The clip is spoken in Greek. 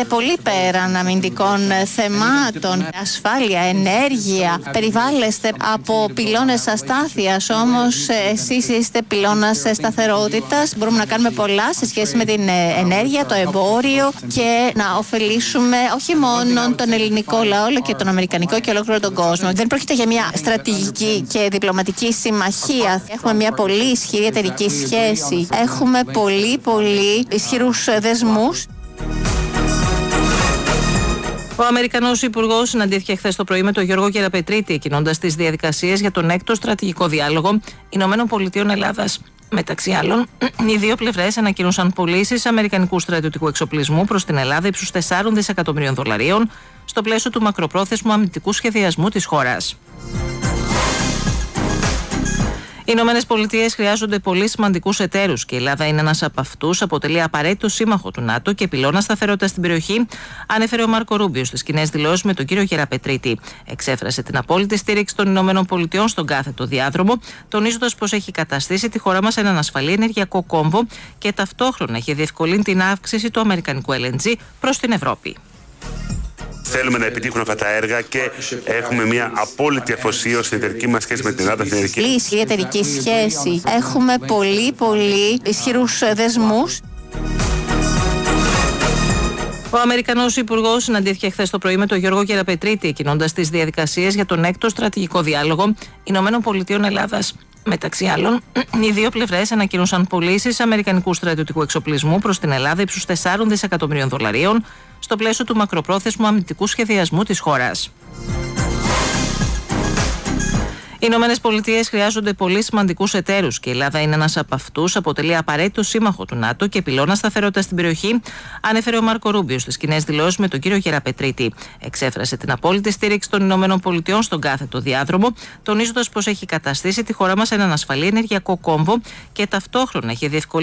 πάτε πολύ πέραν αμυντικών θεμάτων. Ασφάλεια, ενέργεια, περιβάλλεστε από πυλώνες αστάθειας, όμως εσείς είστε πυλώνας σταθερότητας. Μπορούμε να κάνουμε πολλά σε σχέση με την ενέργεια, το εμπόριο και να ωφελήσουμε όχι μόνο τον ελληνικό λαό, αλλά και τον αμερικανικό και ολόκληρο τον κόσμο. Δεν πρόκειται για μια στρατηγική και διπλωματική συμμαχία. Έχουμε μια πολύ ισχυρή εταιρική σχέση. Έχουμε πολύ ισχυρούς δεσμούς. Ο Αμερικανός Υπουργός συναντήθηκε χθες το πρωί με τον Γιώργο Γεραπετρίτη, εκκινώντας τις διαδικασίες για τον έκτο στρατηγικό διάλογο ΗΠΑ-Ελλάδας. Μεταξύ άλλων, οι δύο πλευρές ανακοίνωσαν πωλήσεις αμερικανικού στρατιωτικού εξοπλισμού προς την Ελλάδα ύψους $4 δισεκατομμυρίων στο πλαίσιο του μακροπρόθεσμου αμυντικού σχεδιασμού της χώρας. Οι Ηνωμένες Πολιτείες χρειάζονται πολύ σημαντικούς εταίρους και η Ελλάδα είναι ένας από αυτούς. Αποτελεί απαραίτητο σύμμαχο του ΝΑΤΟ και πυλώνα σταθερότητας στην περιοχή, ανέφερε ο Μάρκο Ρούμπιο στις κοινές δηλώσεις με τον κύριο Γεραπετρίτη. Εξέφρασε την απόλυτη στήριξη των Ηνωμένων Πολιτειών στον κάθετο διάδρομο, τονίζοντας πως έχει καταστήσει τη χώρα μας έναν ασφαλή ενεργειακό κόμβο και ταυτόχρονα έχει διευκολύνει την αύξηση του αμερικανικού LNG προς την Ευρώπη. Θέλουμε να επιτύχουν αυτά τα έργα και έχουμε μια απόλυτη αφοσίωση στην εταιρική μας σχέση με την Ελλάδα. Πολύ ισχυρή εταιρική σχέση. Έχουμε πολύ ισχυρούς δεσμούς. Ο Αμερικανός Υπουργός συναντήθηκε χθες το πρωί με τον Γιώργο Γεραπετρίτη, εκκινώντας τις διαδικασίες για τον έκτο στρατηγικό διάλογο ΗΠΑ-Ελλάδας. Μεταξύ άλλων, οι δύο πλευρές ανακοίνωσαν πωλήσεις αμερικανικού στρατιωτικού εξοπλισμού προς την Ελλάδα ύψους $4 δισεκατομμυρίων στο πλαίσιο του μακροπρόθεσμου αμυντικού σχεδιασμού της χώρας. Οι Ηνωμένες Πολιτείες χρειάζονται πολύ σημαντικούς εταίρους και η Ελλάδα είναι ένας από αυτούς. Αποτελεί απαραίτητο σύμμαχο του ΝΑΤΟ και πυλώνα σταθερότητας στην περιοχή, ανέφερε ο Μάρκο Ρούμπιο στις κοινές δηλώσεις με τον κύριο Γεραπετρίτη. Εξέφρασε την απόλυτη στήριξη των Ηνωμένων Πολιτειών στον κάθετο διάδρομο, τονίζοντας πως έχει καταστήσει τη χώρα μας έναν ασφαλή ενεργειακό κόμβο και ταυτόχρονα έχει διευκολύνει